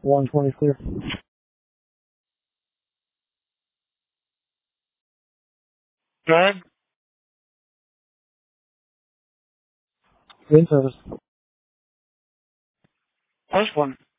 120 clear. Go ahead. In service. Post one.